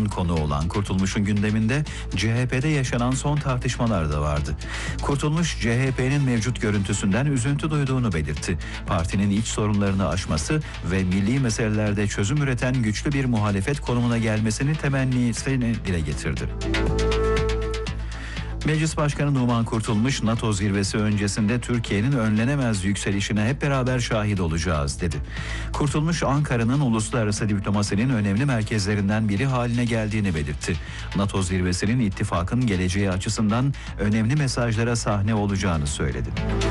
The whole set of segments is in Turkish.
konu olan Kurtulmuş'un gündeminde CHP'de yaşanan son tartışmalar da vardı. Kurtulmuş, CHP'nin mevcut görüntüsünden üzüntü duyduğunu belirtti. Partinin iç sorunlarını aşması ve milli meselelerde çözüm üreten güçlü bir muhalefet konumuna gelmesini temennisini dile getirdi. Meclis Başkanı Numan Kurtulmuş, NATO zirvesi öncesinde Türkiye'nin önlenemez yükselişine hep beraber şahit olacağız dedi. Kurtulmuş, Ankara'nın uluslararası diplomasinin önemli merkezlerinden biri haline geldiğini belirtti. NATO zirvesinin ittifakın geleceği açısından önemli mesajlara sahne olacağını söyledi.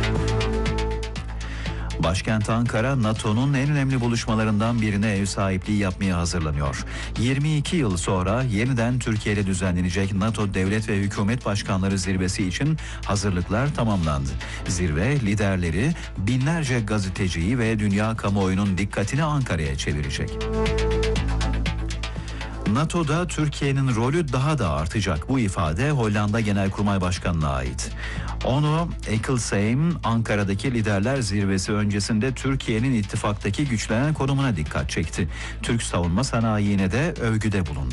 Başkent Ankara, NATO'nun en önemli buluşmalarından birine ev sahipliği yapmaya hazırlanıyor. 22 yıl sonra yeniden Türkiye'de düzenlenecek NATO Devlet ve Hükümet Başkanları Zirvesi için hazırlıklar tamamlandı. Zirve liderleri binlerce gazeteciyi ve dünya kamuoyunun dikkatini Ankara'ya çevirecek. NATO'da Türkiye'nin rolü daha da artacak. Bu ifade Hollanda Genelkurmay Başkanı'na ait. Onu Ecclesheim, Ankara'daki liderler zirvesi öncesinde Türkiye'nin ittifaktaki güçlenen konumuna dikkat çekti. Türk savunma sanayine de övgüde bulundu.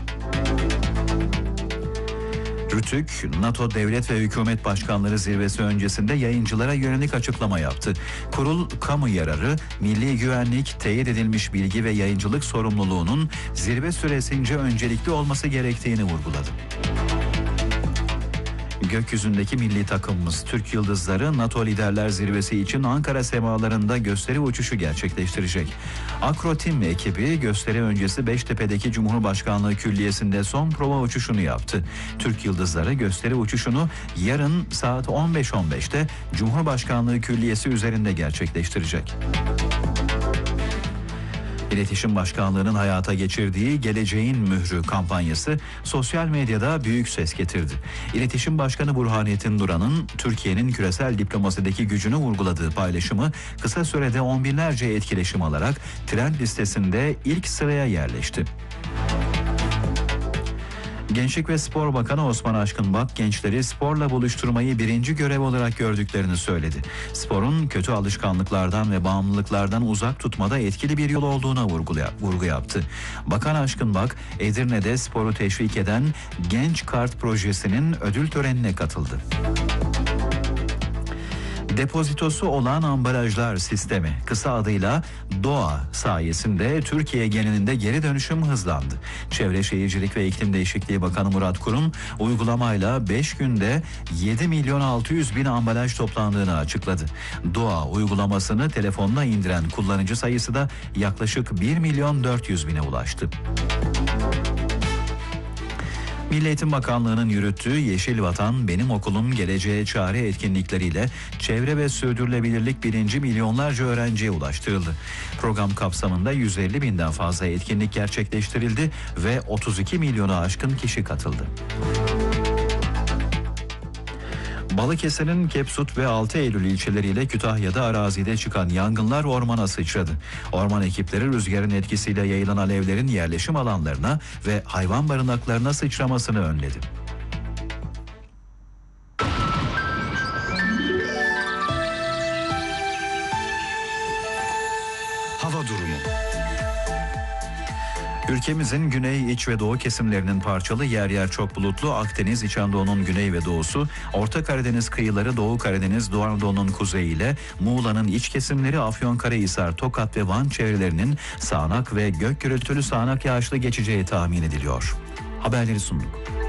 Rütük, NATO Devlet ve Hükümet Başkanları Zirvesi öncesinde yayıncılara yönelik açıklama yaptı. Kurul, kamu yararı, milli güvenlik, teyit edilmiş bilgi ve yayıncılık sorumluluğunun zirve süresince öncelikli olması gerektiğini vurguladı. Gökyüzündeki milli takımımız Türk Yıldızları NATO Liderler Zirvesi için Ankara semalarında gösteri uçuşu gerçekleştirecek. Akrotim ekibi gösteri öncesi Beştepe'deki Cumhurbaşkanlığı Külliyesi'nde son prova uçuşunu yaptı. Türk Yıldızları gösteri uçuşunu yarın saat 15.15'te Cumhurbaşkanlığı Külliyesi üzerinde gerçekleştirecek. İletişim Başkanlığı'nın hayata geçirdiği Geleceğin Mührü kampanyası sosyal medyada büyük ses getirdi. İletişim Başkanı Burhanettin Duran'ın Türkiye'nin küresel diplomasideki gücünü vurguladığı paylaşımı kısa sürede on binlerce etkileşim alarak trend listesinde ilk sıraya yerleşti. Gençlik ve Spor Bakanı Osman Aşkınbak, gençleri sporla buluşturmayı birinci görev olarak gördüklerini söyledi. Sporun kötü alışkanlıklardan ve bağımlılıklardan uzak tutmada etkili bir yol olduğuna vurgu yaptı. Bakan Aşkınbak, Edirne'de sporu teşvik eden Genç Kart projesinin ödül törenine katıldı. Depozitosu olan ambalajlar sistemi, kısa adıyla DOA sayesinde Türkiye genelinde geri dönüşüm hızlandı. Çevre Şehircilik ve İklim Değişikliği Bakanı Murat Kurum, uygulamayla 5 günde 7.600.000 ambalaj toplandığını açıkladı. DOA uygulamasını telefonuna indiren kullanıcı sayısı da yaklaşık 1.400.000'e ulaştı. Milli Eğitim Bakanlığı'nın yürüttüğü Yeşil Vatan Benim Okulum Geleceğe Çare etkinlikleriyle çevre ve sürdürülebilirlik bilinci milyonlarca öğrenciye ulaştırıldı. Program kapsamında 150 binden fazla etkinlik gerçekleştirildi ve 32 milyona aşkın kişi katıldı. Balıkesir'in Kepsut ve 6 Eylül ilçeleriyle Kütahya'da arazide çıkan yangınlar ormana sıçradı. Orman ekipleri rüzgarın etkisiyle yayılan alevlerin yerleşim alanlarına ve hayvan barınaklarına sıçramasını önledi. Hava durumu. Ülkemizin güney, iç ve doğu kesimlerinin parçalı, yer yer çok bulutlu, Akdeniz, İç Anadolu'nun güney ve doğusu, Orta Karadeniz kıyıları, Doğu Karadeniz, Doğu Anadolu'nun kuzeyi ile Muğla'nın iç kesimleri, Afyonkarahisar, Tokat ve Van çevrelerinin sağanak ve gök gürültülü sağanak yağışlı geçeceği tahmin ediliyor. Haberleri sunduk.